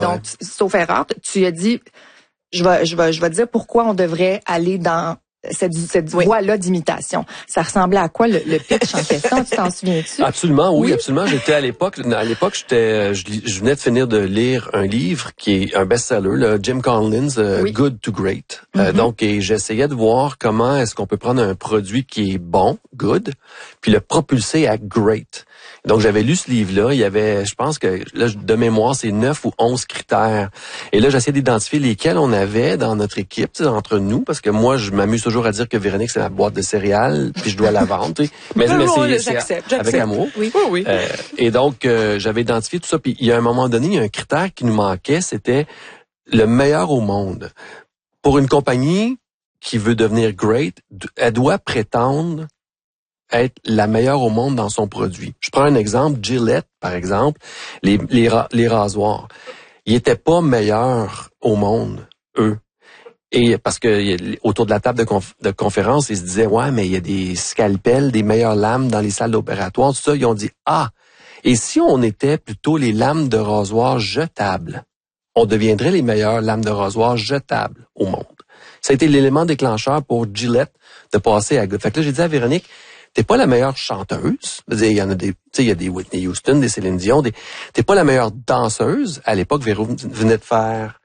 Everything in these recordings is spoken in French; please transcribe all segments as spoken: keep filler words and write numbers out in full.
Donc, ouais. Sauf erreur, tu as dit, je vais, je vais, je vais dire pourquoi on devrait aller dans cette, cette oui. voie-là d'imitation. Ça ressemblait à quoi le, le pitch en question? Tu t'en souviens-tu? Absolument, oui, oui. absolument. J'étais à l'époque, à l'époque, j'étais, je, je venais de finir de lire un livre qui est un best-seller, le Jim Collins, euh, oui. Good to Great. Mm-hmm. Euh, donc, et j'essayais de voir comment est-ce qu'on peut prendre un produit qui est bon, good, puis le propulser à great. Donc, j'avais lu ce livre-là. Il y avait, je pense que, là, de mémoire, c'est neuf ou onze critères. Et là, j'essayais d'identifier lesquels on avait dans notre équipe, entre nous, parce que moi, je m'amuse toujours à dire que Véronique, c'est ma boîte de céréales, puis je dois la vendre. Mais, mais c'est, c'est j'accepte, avec amour. Oui, oui, oui. Euh, et donc, euh, j'avais identifié tout ça. Puis, il y a un moment donné, il y a un critère qui nous manquait, c'était le meilleur au monde. Pour une compagnie qui veut devenir great, elle doit prétendre être la meilleure au monde dans son produit. Je prends un exemple, Gillette, par exemple, les, les, les rasoirs. Ils étaient pas meilleurs au monde, eux. Et parce que autour de la table de, conf, de conférence, ils se disaient, ouais, mais il y a des scalpels, des meilleures lames dans les salles opératoires, tout ça. Ils ont dit, ah, et si on était plutôt les lames de rasoir jetables, on deviendrait les meilleures lames de rasoir jetables au monde. Ça a été l'élément déclencheur pour Gillette de passer à good. Fait que là, j'ai dit à Véronique, t'es pas la meilleure chanteuse. Il y en a des, tu sais, il y a des Whitney Houston, des Céline Dion, des, t'es pas la meilleure danseuse. À l'époque, Véro venait de faire,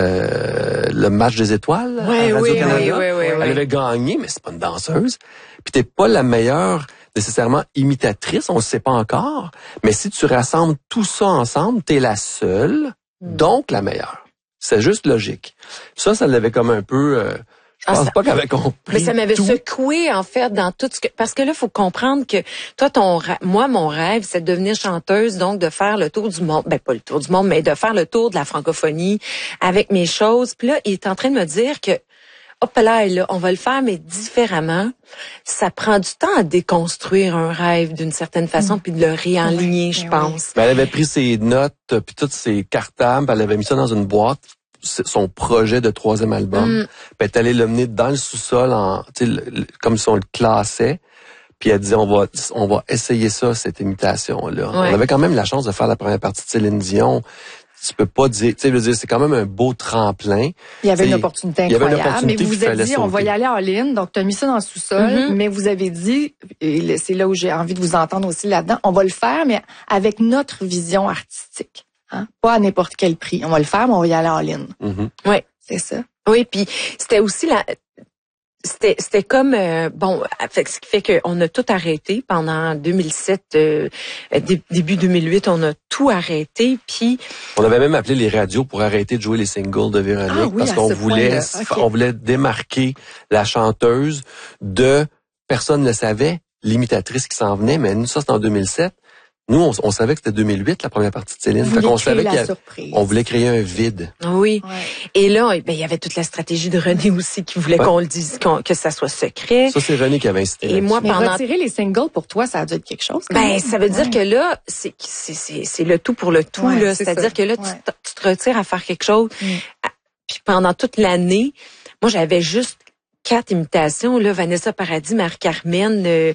euh, le match des étoiles. Oui, à Radio-Canada. Oui, oui, oui, Elle oui. avait gagné, mais c'est pas une danseuse. Puis t'es pas la meilleure, nécessairement imitatrice, on le sait pas encore. Mais si tu rassembles tout ça ensemble, t'es la seule, mm. donc la meilleure. C'est juste logique. Ça, ça l'avait comme un peu, euh, je pense ah, ça, pas qu'elle avait compris. Mais ça m'avait tout. secoué, en fait, dans tout ce que, parce que là, faut comprendre que toi, ton, moi, mon rêve, c'est de devenir chanteuse, donc de faire le tour du monde, ben, pas le tour du monde, mais de faire le tour de la francophonie avec mes choses. Puis là, il est en train de me dire que, hop là, là, on va le faire, mais différemment. Ça prend du temps à déconstruire un rêve d'une certaine façon, mmh. puis de le réaligner, oui, je pense. Oui. Ben, elle avait pris ses notes, puis toutes ses cartables, elle avait mis ça dans une boîte. Son projet de troisième album. Mm. Puis elle est allée l'emmener dans le sous-sol, en, le, le, comme si on le classait. Puis elle disait, on va, on va essayer ça, cette imitation-là. Ouais. On avait quand même la chance de faire la première partie de Céline Dion. Tu peux pas dire, tu sais, je veux dire, c'est quand même un beau tremplin. Il y avait une opportunité incroyable. Il y avait une opportunité mais vous vous êtes dit, sauter. On va y aller en ligne. Donc, tu as mis ça dans le sous-sol. Mm-hmm. Mais vous avez dit, et c'est là où j'ai envie de vous entendre aussi là-dedans, on va le faire, mais avec notre vision artistique. Hein? Pas à n'importe quel prix. On va le faire, mais on va y aller en ligne. Mm-hmm. Oui. C'est ça. Oui, puis c'était aussi la... C'était c'était comme euh, bon fait, ce qui fait qu'on a tout arrêté pendant deux mille sept euh, dé, début deux mille huit on a tout arrêté puis on avait même appelé les radios pour arrêter de jouer les singles de Véronique ah, oui, parce qu'on voulait okay. on voulait démarquer la chanteuse de personne ne le savait, l'imitatrice qui s'en venait, mais nous ça c'était en deux mille sept. Nous, on, on savait que c'était deux mille huit, la première partie de Céline. Fait qu'on savait qu'on voulait créer un vide. Oui. Ouais. Et là, ben, il y avait toute la stratégie de René aussi qui voulait ouais. qu'on le dise, qu'on, que ça soit secret. Ça, c'est René qui avait incité. Et moi, pendant... Mais retirer les singles, pour toi, ça a dû être quelque chose? Ben, même. ça veut dire ouais. que là, c'est, c'est, c'est, c'est le tout pour le tout, ouais, là. C'est C'est-à-dire ça. que là, ouais. tu, tu te retires à faire quelque chose. Mm. Puis pendant toute l'année, moi, j'avais juste quatre imitations, là, Vanessa Paradis, Marie-Carmen, euh,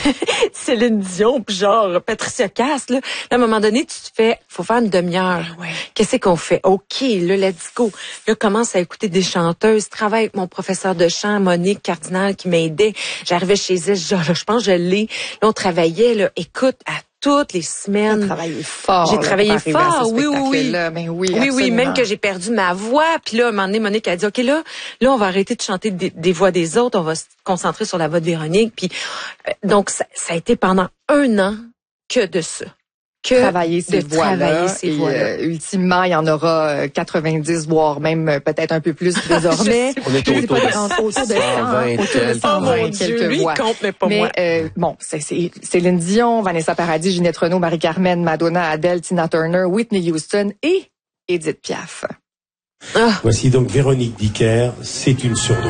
Céline Dion, puis genre Patricia Cass, là. là. À un moment donné, tu te fais, faut faire une demi-heure. Ouais. Qu'est-ce qu'on fait? OK, là, let's go. Là, commence à écouter des chanteuses, travaille avec mon professeur de chant, Monique Cardinal, qui m'aidait. J'arrivais chez elle, genre, là, je pense que je l'ai. Là, on travaillait, là, écoute, à toutes les semaines. J'ai travaillé fort. J'ai travaillé fort, oui, oui, oui. Ben oui, oui, oui, même que j'ai perdu ma voix. Puis là, à un moment donné, Monique a dit, OK, là, là, on va arrêter de chanter des, des voix des autres. On va se concentrer sur la voix de Véronique. Puis euh, donc, ça, ça a été pendant un an que de ça. Que travailler ces voix-là. Ces et voix-là. Euh, ultimement, il y en aura quatre-vingt-dix, voire même euh, peut-être un peu plus désormais. On est autour de cent vingt quelques voix. Compte, mais pas mais moi. Euh, bon, c'est, c'est Céline Dion, Vanessa Paradis, Ginette Renault, Marie-Carmen, Madonna, Adele, Tina Turner, Whitney Houston et Édith Piaf. Ah. Voici donc Véronique Dicker, c'est une surdose.